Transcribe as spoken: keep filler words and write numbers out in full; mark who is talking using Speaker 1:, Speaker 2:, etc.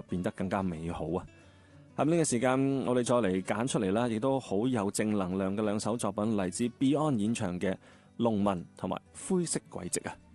Speaker 1: 變得更加美好啊！喺呢個時間，我哋再嚟揀出嚟啦，亦都好有正能量嘅兩首作品，嚟自 Beyond 演唱嘅《農民》同埋《灰色軌跡》啊！